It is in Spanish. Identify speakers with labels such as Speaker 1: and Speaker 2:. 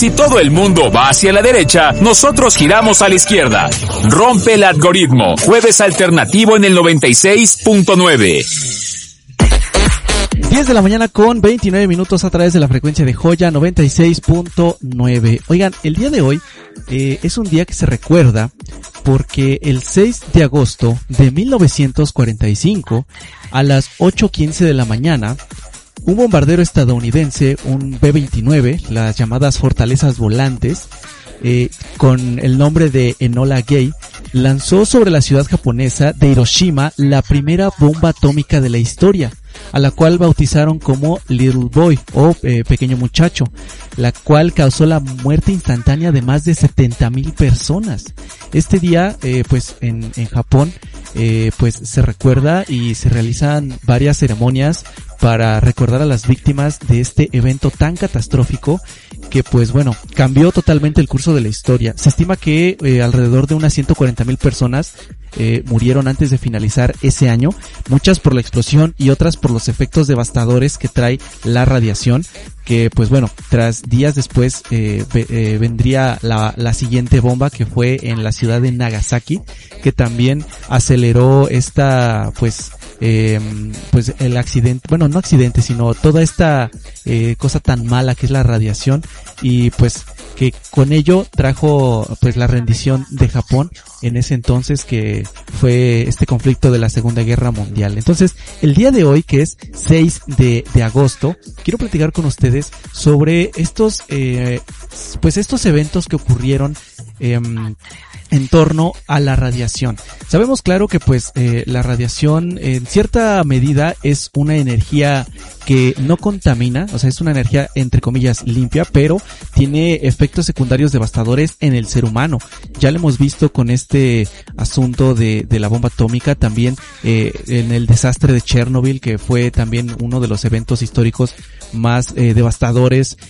Speaker 1: Si todo el mundo va hacia la derecha, nosotros giramos a la izquierda. Rompe el algoritmo. Jueves alternativo en el 96.9.
Speaker 2: 10 de la mañana con 29 minutos a través de la frecuencia de Joya 96.9. Oigan, el día de hoy es un día que se recuerda porque el 6 de agosto de 1945 a las 8:15 de la mañana, un bombardero estadounidense, un B-29, las llamadas fortalezas volantes, con el nombre de Enola Gay, lanzó sobre la ciudad japonesa de Hiroshima la primera bomba atómica de la historia, a la cual bautizaron como Little Boy o pequeño muchacho, la cual causó la muerte instantánea de más de 70,000 personas. Este día, pues en Japón, pues se recuerda y se realizan varias ceremonias para recordar a las víctimas de este evento tan catastrófico que, pues bueno, cambió totalmente el curso de la historia. Se estima que alrededor de unas 140,000 personas murieron antes de finalizar ese año, muchas por la explosión y otras por los efectos devastadores que trae la radiación, que pues bueno, tras días después vendría la siguiente bomba, que fue en la ciudad de Nagasaki, que también aceleró esta pues el accidente, bueno, no accidente, sino toda esta cosa tan mala que es la radiación, y pues que con ello trajo pues la rendición de Japón en ese entonces, que fue este conflicto de la Segunda Guerra Mundial. Entonces, el día de hoy, que es 6 de agosto, quiero platicar con ustedes sobre estos pues estos eventos que ocurrieron en torno a la radiación. Sabemos claro que pues la radiación en cierta medida es una energía que no contamina, o sea, es una energía entre comillas limpia, pero tiene efectos secundarios devastadores en el ser humano. Ya lo hemos visto con este asunto de la bomba atómica, también en el desastre de Chernobyl, que fue también uno de los eventos históricos más devastadores